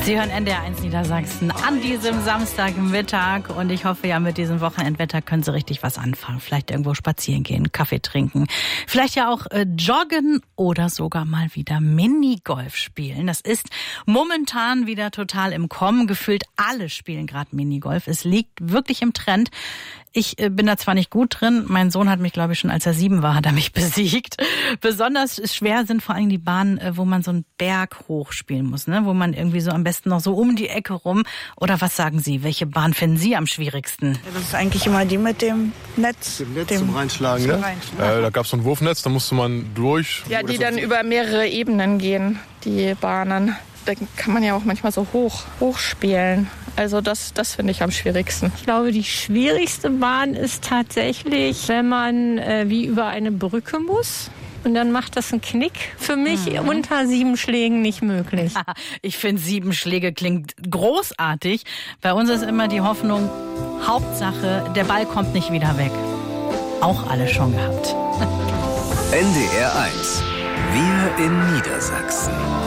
Sie hören NDR1 Niedersachsen an diesem Samstagmittag und ich hoffe ja, mit diesem Wochenendwetter können Sie richtig was anfangen. Vielleicht irgendwo spazieren gehen, Kaffee trinken, vielleicht ja auch joggen oder sogar mal wieder Minigolf spielen. Das ist momentan wieder total im Kommen. Gefühlt alle spielen gerade Minigolf. Es liegt wirklich im Trend. Ich bin da zwar nicht gut drin, mein Sohn hat mich, glaube ich, schon als er 7 war, hat er mich besiegt. Besonders schwer sind vor allem die Bahnen, wo man so einen Berg hochspielen muss, ne? Wo man irgendwie so am besten noch so um die Ecke rum. Oder was sagen Sie? Welche Bahn finden Sie am schwierigsten? Ja, das ist eigentlich immer die mit dem Netz. Dem Netz zum Reinschlagen, ne? Da gab es so ein Wurfnetz, da musste man durch. Ja, die dann über mehrere Ebenen gehen, die Bahnen. Da kann man ja auch manchmal so hochspielen. Also das finde ich am schwierigsten. Ich glaube, die schwierigste Bahn ist tatsächlich, wenn man wie über eine Brücke muss. Und dann macht das einen Knick. Für mich unter 7 Schlägen nicht möglich. Ich finde 7 Schläge klingt großartig. Bei uns ist immer die Hoffnung, Hauptsache, der Ball kommt nicht wieder weg. Auch alle schon gehabt. NDR 1. Wir in Niedersachsen.